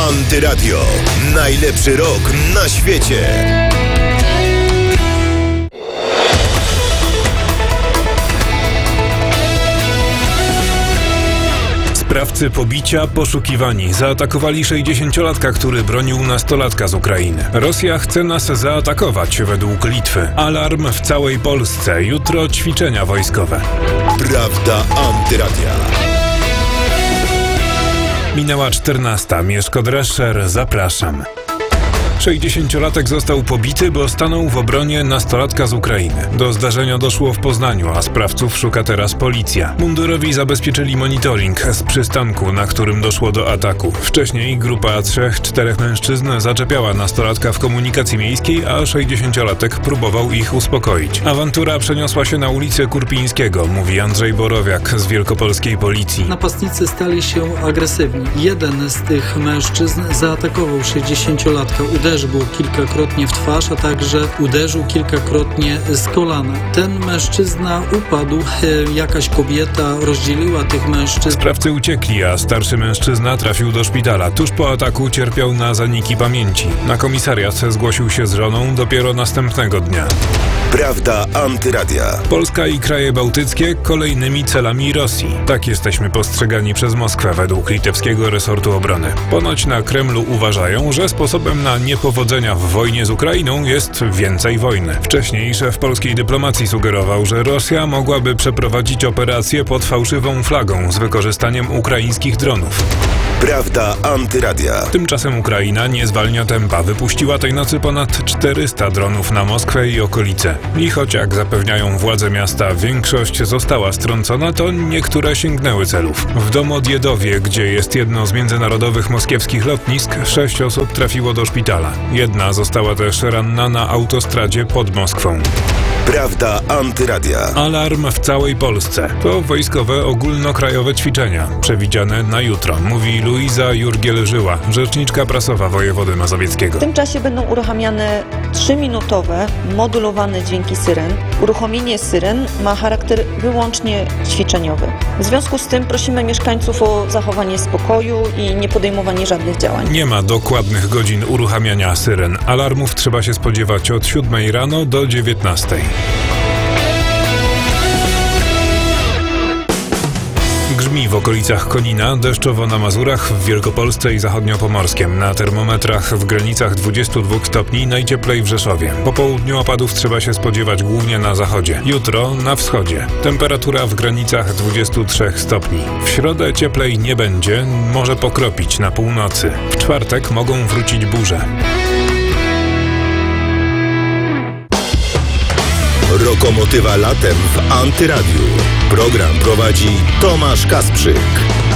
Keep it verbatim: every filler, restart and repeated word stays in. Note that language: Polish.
Antyradio. Najlepszy rok na świecie. Sprawcy pobicia poszukiwani. Zaatakowali sześćdziesięciolatka, który bronił nastolatka z Ukrainy. Rosja chce nas zaatakować według Litwy. Alarm w całej Polsce. Jutro ćwiczenia wojskowe. Prawda Antyradia. Minęła czternasta. Mieszko Drescher, zapraszam. sześćdziesięciolatek został pobity, bo stanął w obronie nastolatka z Ukrainy. Do zdarzenia doszło w Poznaniu, a sprawców szuka teraz policja. Mundurowi zabezpieczyli monitoring z przystanku, na którym doszło do ataku. Wcześniej grupa trzech, czterech mężczyzn zaczepiała nastolatka w komunikacji miejskiej, a sześćdziesięciolatek próbował ich uspokoić. Awantura przeniosła się na ulicę Kurpińskiego, mówi Andrzej Borowiak z wielkopolskiej policji. Napastnicy stali się agresywni. Jeden z tych mężczyzn zaatakował sześćdziesięciolatka, uderzył go kilkakrotnie w twarz, a także uderzył kilkakrotnie z kolana. Ten mężczyzna upadł, jakaś kobieta rozdzieliła tych mężczyzn. Sprawcy uciekli, a starszy mężczyzna trafił do szpitala. Tuż po ataku cierpiał na zaniki pamięci. Na komisariat zgłosił się z żoną dopiero następnego dnia. Prawda Antyradia. Polska i kraje bałtyckie kolejnymi celami Rosji. Tak jesteśmy postrzegani przez Moskwę według litewskiego resortu obrony. Ponoć na Kremlu uważają, że sposobem na niepowodzenia w wojnie z Ukrainą jest więcej wojny. Wcześniej szef polskiej dyplomacji sugerował, że Rosja mogłaby przeprowadzić operację pod fałszywą flagą z wykorzystaniem ukraińskich dronów. Prawda Antyradia. Tymczasem Ukraina nie zwalnia tempa. Wypuściła tej nocy ponad czterysta dronów na Moskwę i okolice. I choć, jak zapewniają władze miasta, większość została strącona, to niektóre sięgnęły celów. W Domodjedowie, gdzie jest jedno z międzynarodowych moskiewskich lotnisk, sześć osób trafiło do szpitala. Jedna została też ranna na autostradzie pod Moskwą. Prawda Antyradia. Alarm w całej Polsce. To wojskowe ogólnokrajowe ćwiczenia, przewidziane na jutro, mówi Luiza Jurgiel-Żyła, rzeczniczka prasowa wojewody mazowieckiego. W tym czasie będą uruchamiane trzyminutowe, modulowane dźwięki syren. Uruchomienie syren ma charakter wyłącznie ćwiczeniowy. W związku z tym prosimy mieszkańców o zachowanie spokoju i nie podejmowanie żadnych działań. Nie ma dokładnych godzin uruchamiania syren. Alarmów trzeba się spodziewać od siódmej rano do dziewiętnastej. Grzmi w okolicach Konina, deszczowo na Mazurach, w Wielkopolsce i zachodniopomorskiem. Na termometrach w granicach dwudziestu dwóch stopni, najcieplej w Rzeszowie. Po południu opadów trzeba się spodziewać głównie na zachodzie. Jutro na wschodzie. Temperatura w granicach dwudziestu trzech stopni. W środę cieplej nie będzie, może pokropić na północy. W czwartek mogą wrócić burze. Lokomotywa latem w Antyradiu. Program prowadzi Tomasz Kasprzyk.